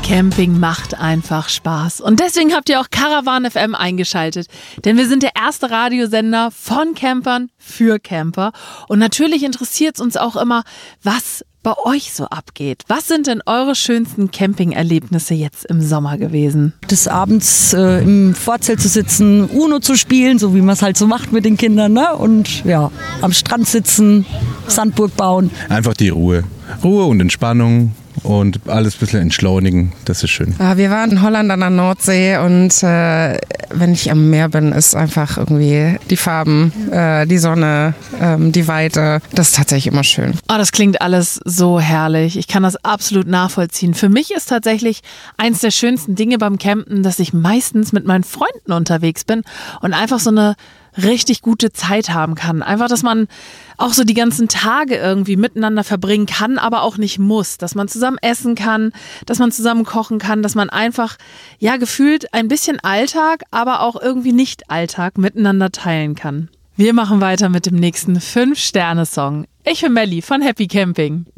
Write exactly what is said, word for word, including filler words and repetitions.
Camping macht einfach Spaß. Und deswegen habt ihr auch Caravan F M eingeschaltet. Denn wir sind der erste Radiosender von Campern für Camper. Und natürlich interessiert es uns auch immer, was bei euch so abgeht. Was sind denn eure schönsten Camping-Erlebnisse jetzt im Sommer gewesen? Des Abends äh, im Vorzelt zu sitzen, Uno zu spielen, so wie man es halt so macht mit den Kindern, ne? Und ja, am Strand sitzen, Sandburg bauen. Einfach die Ruhe. Ruhe und Entspannung. Und alles ein bisschen entschleunigen, das ist schön. Wir waren in Holland an der Nordsee und äh, wenn ich am Meer bin, ist einfach irgendwie die Farben, äh, die Sonne, ähm, die Weite, das ist tatsächlich immer schön. Oh, das klingt alles so herrlich. Ich kann das absolut nachvollziehen. Für mich ist tatsächlich eins der schönsten Dinge beim Campen, dass ich meistens mit meinen Freunden unterwegs bin und einfach so eine richtig gute Zeit haben kann. Einfach, dass man auch so die ganzen Tage irgendwie miteinander verbringen kann, aber auch nicht muss. Dass man zusammen essen kann, dass man zusammen kochen kann, dass man einfach, ja, gefühlt ein bisschen Alltag, aber auch irgendwie nicht Alltag miteinander teilen kann. Wir machen weiter mit dem nächsten fünf Sterne Song. Ich bin Melli von Happy Camping.